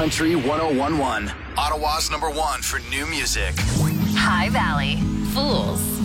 Country 1011. Ottawa's #1 for new music. High Valley. Fools.